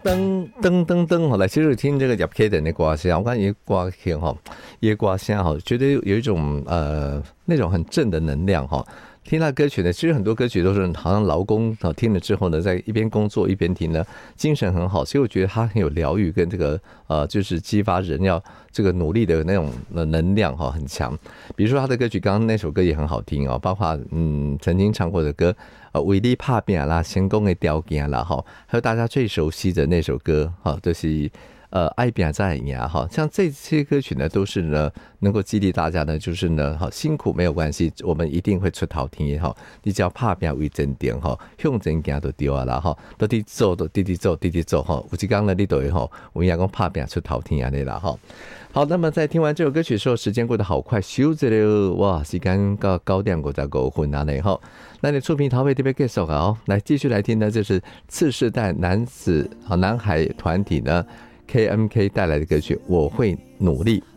噔噔噔噔，好来，其实听这个入去的歌声，我感觉歌曲哈，也歌声哈，觉得有一种那种很正的能量哈。听他歌曲呢，其实很多歌曲都是好像劳工听了之后呢，在一边工作一边听呢，精神很好，所以我觉得他很有疗愈跟这个就是激发人要这个努力的那种能量哈，很强。比如说他的歌曲，刚刚那首歌也很好听哦，包括曾经唱过的歌为你打拼啦，成功的条件啦哈，还有大家最熟悉的那首歌哈，就是爱拼才会赢哈，像这些歌曲呢，都是呢能够激励大家呢，就是呢，好辛苦没有关系，我们一定会出头天哈。你只要打拼为真定哈，向前行就对啊啦哈，都滴做都滴滴做滴滴做哈，有一天呢你就会哈，我们讲讲打拼出头天安尼啦哈。好，那么在听完这首歌曲的时候，時間過得好快，咻一了，哇，時間到9:55啊呢哈。那你觸屏桃會特別結束啊哦，來繼續來聽呢，就是次世代男孩團體呢 KMK 帶來的歌曲《我會努力》。